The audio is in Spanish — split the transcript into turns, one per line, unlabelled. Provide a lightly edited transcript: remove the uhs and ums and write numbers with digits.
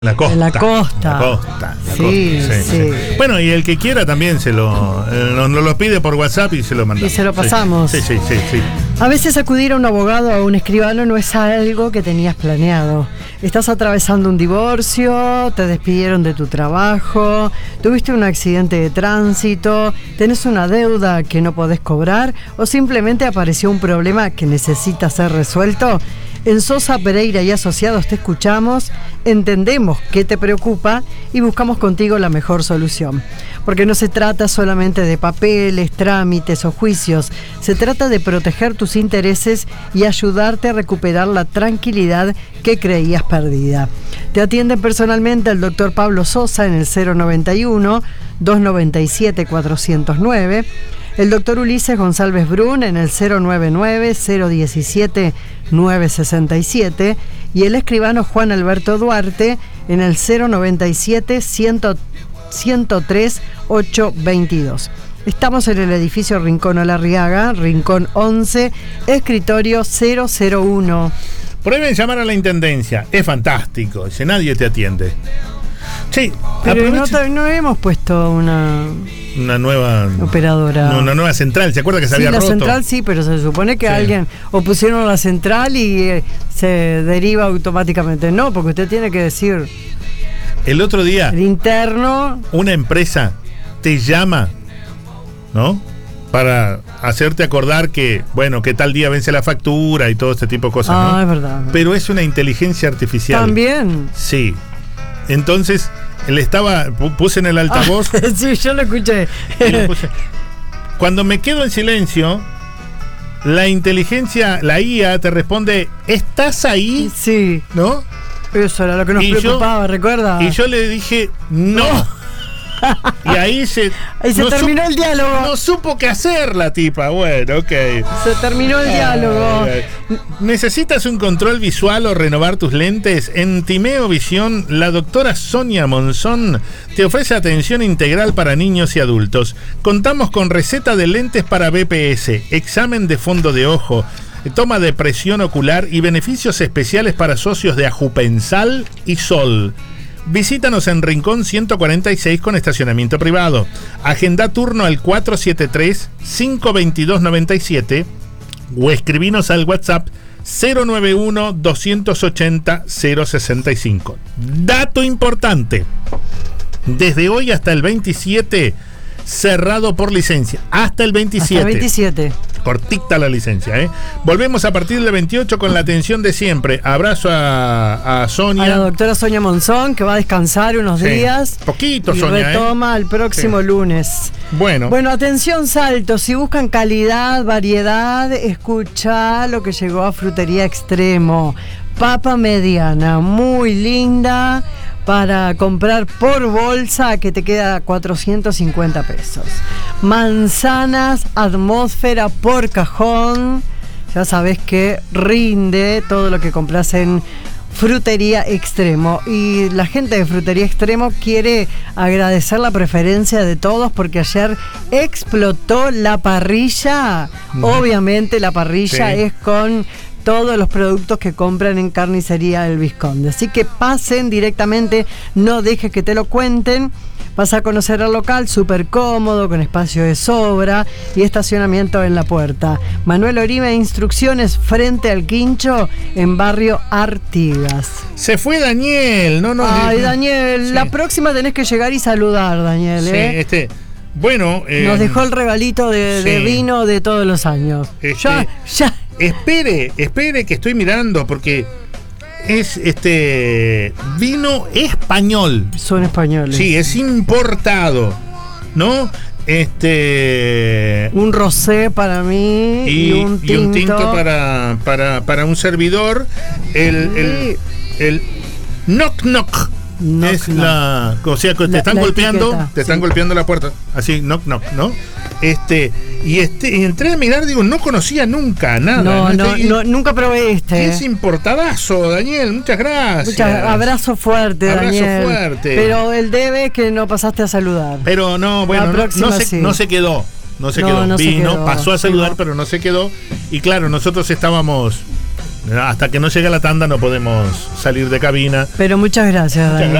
La costa.
En la costa.
La costa.
Sí.
Bueno, y el que quiera también nos lo pide por WhatsApp y se lo mandamos.
Y se lo pasamos.
Sí.
A veces acudir a un abogado o a un escribano no es algo que tenías planeado. Estás atravesando un divorcio, te despidieron de tu trabajo, tuviste un accidente de tránsito, tenés una deuda que no podés cobrar o simplemente apareció un problema que necesita ser resuelto. En Sosa, Pereira y Asociados te escuchamos, entendemos qué te preocupa y buscamos contigo la mejor solución. Porque no se trata solamente de papeles, trámites o juicios, se trata de proteger tus intereses y ayudarte a recuperar la tranquilidad que creías perdida. Te atienden personalmente el doctor Pablo Sosa en el 091-297-409, el doctor Ulises González Brun en el 099-017-967 y el escribano Juan Alberto Duarte en el 097-103-822. Estamos en el edificio Rincón Olarriaga, Rincón 11, escritorio 001.
Prueben llamar a la intendencia, es fantástico, dice, nadie te atiende. Sí,
pero no hemos puesto una
nueva
operadora.
Una nueva central, ¿se acuerda que se había roto?
Sí, la central sí, pero se supone que alguien o pusieron la central y se deriva automáticamente. No, porque usted tiene que decir.
El otro día,
el interno.
Una empresa te llama, ¿no? Para hacerte acordar que, bueno, que tal día vence la factura y todo este tipo de cosas, ¿no?
Es verdad.
Pero es una inteligencia artificial.
¿También?
Sí. Entonces, puse en el altavoz.
Sí, yo lo escuché.
Cuando me quedo en silencio, la inteligencia, la IA, te responde, ¿estás ahí?
Sí.
¿No?
Eso era lo que nos preocupaba, ¿recuerda?
Y yo le dije, no. Y ahí se
terminó el diálogo.
No supo qué hacer la tipa. Bueno, ok.
Se terminó el diálogo.
¿Necesitas un control visual o renovar tus lentes? En Timeo Visión, la doctora Sonia Monzón te ofrece atención integral para niños y adultos. Contamos con receta de lentes para BPS, examen de fondo de ojo, toma de presión ocular y beneficios especiales para socios de Ajupensal y Sol. Visítanos en Rincón 146 con estacionamiento privado. Agenda turno al 473-522-97 o escribinos al WhatsApp 091-280-065. Dato importante. Desde hoy hasta el 27, cerrado por licencia. Hasta el 27.
Hasta el 27.
Cortita la licencia, ¿eh? Volvemos a partir del 28 con la atención de siempre. Abrazo a Sonia.
A la doctora Sonia Monzón, que va a descansar unos días.
Poquito,
y
Sonia.
Retoma el próximo lunes.
Bueno,
atención, Salto. Si buscan calidad, variedad, escucha lo que llegó a Frutería Extremo. Papa mediana, muy linda, para comprar por bolsa, que te queda 450 pesos. Manzanas Atmósfera por cajón. Ya sabes que rinde todo lo que compras en Frutería Extremo. Y la gente de Frutería Extremo quiere agradecer la preferencia de todos, porque ayer explotó la parrilla. Obviamente la parrilla es con todos los productos que compran en Carnicería El Vizconde. Así que pasen directamente, no dejes que te lo cuenten. Vas a conocer el local, súper cómodo, con espacio de sobra y estacionamiento en la puerta. Manuel Orime, instrucciones frente al Quincho, en barrio Artigas.
Se fue Daniel.
Ay, Daniel,
sí.
La próxima tenés que llegar y saludar, Daniel.
Sí, bueno.
Nos dejó el regalito de vino de todos los años. Ya.
Espere, que estoy mirando, porque es vino español.
Son españoles.
Sí, es importado, ¿no?
Un rosé para mí y un tinto
para un servidor. El knock knock. O sea, que te están golpeando la puerta. Así, knock knock, ¿no? Y entré a mirar, digo, no conocía nunca nada.
Nunca probé
Es importadazo, Daniel, muchas gracias.
Abrazo fuerte, Daniel.
Abrazo fuerte.
Pero el debe que no pasaste a saludar.
Pero no, bueno, no se quedó. Pasó a saludar, pero no se quedó. Y claro, nosotros estábamos Hasta que no llegue la tanda no podemos salir de cabina.
Pero muchas gracias, Dani.